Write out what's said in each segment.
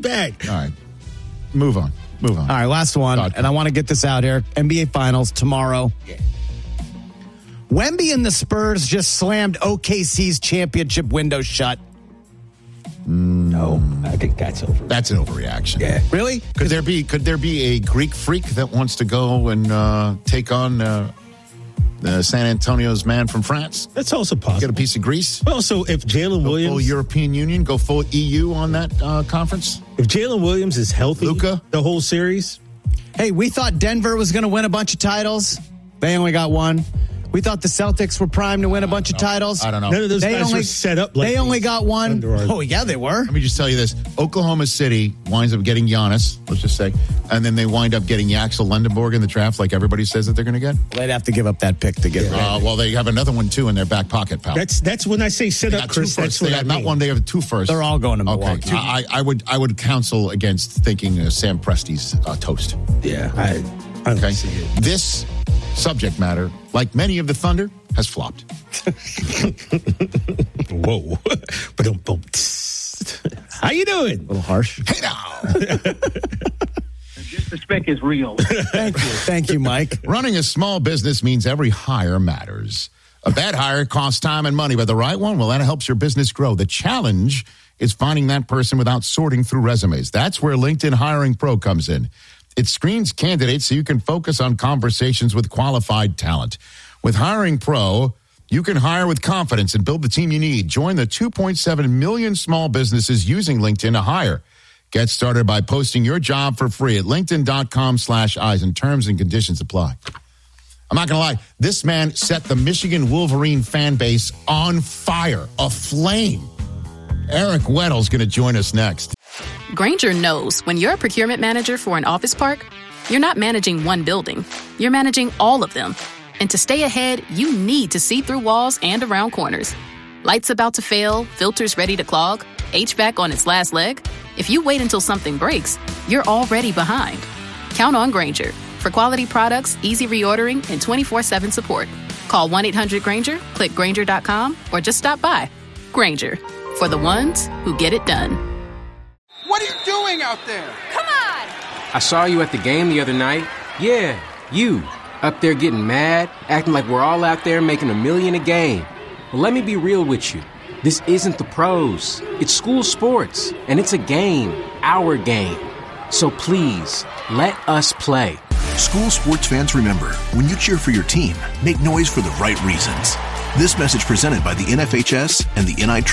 back. All right. Move on. All right, last one. And I want to get this out here. NBA Finals tomorrow. Yeah. Wemby and the Spurs just slammed OKC's championship window shut. No, I think that's over. That's an overreaction. Yeah. Really? Could there be a Greek freak that wants to go and take on San Antonio's man from France? That's also possible. Get a piece of Greece? Also, if Jalen Williams... Go full European Union, go full EU on that conference? If Jalen Williams is healthy Luka? The whole series... Hey, we thought Denver was going to win a bunch of titles. They only got one. We thought the Celtics were primed to win a bunch of titles. I don't know. None of those guys were set up like they only got one. Oh, yeah, they were. Let me just tell you this. Oklahoma City winds up getting Giannis, let's just say, and then they wind up getting Axel Lendenborg in the draft like everybody says that they're going to get. They'd have to give up that pick to get rid of it. Well, they have another one, too, in their back pocket, pal. That's when I say set up, Chris. That's what I mean. Not one, they have two first. They're all going to Milwaukee. Okay. I would counsel against thinking Sam Presti's toast. Yeah, I don't see it. This subject matter, like many of the Thunder, has flopped. Whoa. How you doing? A little harsh. Hey now. Just the spec is real. Thank you, Mike. Running a small business means every hire matters. A bad hire costs time and money, but the right one, well, that helps your business grow. The challenge is finding that person without sorting through resumes. That's where LinkedIn Hiring Pro comes in. It screens candidates so you can focus on conversations with qualified talent. With Hiring Pro, you can hire with confidence and build the team you need. Join the 2.7 million small businesses using LinkedIn to hire. Get started by posting your job for free at linkedin.com/Eisen. Terms and conditions apply. I'm not going to lie. This man set the Michigan Wolverine fan base on fire, aflame. Eric Weddle's going to join us next. Grainger knows when you're a procurement manager for an office park, you're not managing one building. You're managing all of them. And to stay ahead, you need to see through walls and around corners. Lights about to fail, filters ready to clog, HVAC on its last leg. If you wait until something breaks, you're already behind. Count on Grainger for quality products, easy reordering, and 24/7 support. Call 1-800-GRAINGER, click Grainger.com, or just stop by. Grainger, for the ones who get it done. What are you doing out there? Come on! I saw you at the game the other night. Yeah, you. Up there getting mad, acting like we're all out there making $1 million a game. Well, let me be real with you. This isn't the pros. It's school sports, and it's a game, our game. So please, let us play. School sports fans, remember, when you cheer for your team, make noise for the right reasons. This message presented by the NFHS and the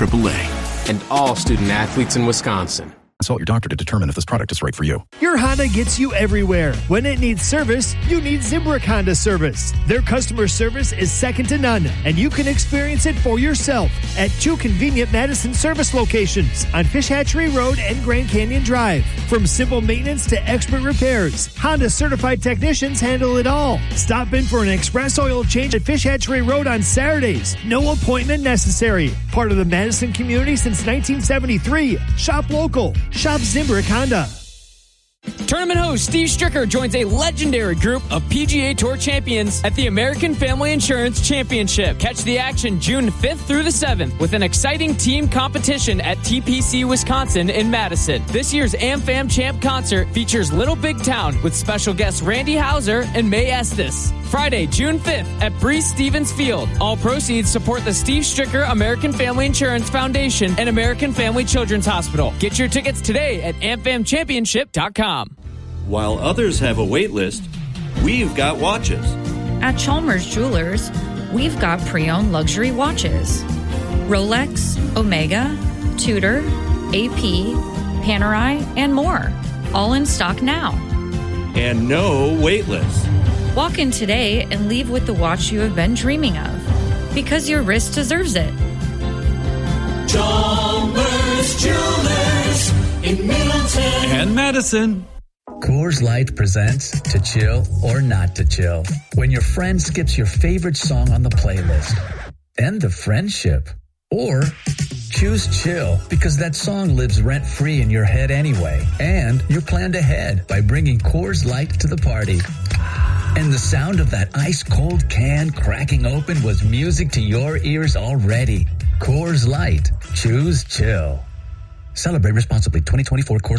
NIAAA. And all student athletes in Wisconsin. Consult your doctor to determine if this product is right for you. Your Honda gets you everywhere. When it needs service, you need Zimbrick Honda service. Their customer service is second to none, and you can experience it for yourself at 2 convenient Madison service locations on Fish Hatchery Road and Grand Canyon Drive. From simple maintenance to expert repairs, Honda certified technicians handle it all. Stop in for an express oil change at Fish Hatchery Road on Saturdays. No appointment necessary. Part of the Madison community since 1973. Shop local. Shop Zimbrick Honda. Tournament host Steve Stricker joins a legendary group of PGA Tour champions at the American Family Insurance Championship. Catch the action June 5th through the 7th with an exciting team competition at TPC Wisconsin in Madison. This year's AmFam Champ concert features Little Big Town with special guests Randy Houser and May Estes. Friday, June 5th at Breeze Stevens Field. All proceeds support the Steve Stricker American Family Insurance Foundation and American Family Children's Hospital. Get your tickets today at amfamchampionship.com. While others have a wait list, we've got watches. At Chalmers Jewelers, we've got pre-owned luxury watches. Rolex, Omega, Tudor, AP, Panerai, and more. All in stock now. And no wait list. Walk in today and leave with the watch you have been dreaming of. Because your wrist deserves it. Chalmers Jewelers in Middleton and Madison. Coors Light presents To Chill or Not to Chill. When your friend skips your favorite song on the playlist. End the friendship. Or choose chill because that song lives rent-free in your head anyway. And you're planned ahead by bringing Coors Light to the party. And the sound of that ice-cold can cracking open was music to your ears already. Coors Light. Choose chill. Celebrate responsibly. 2024 Coors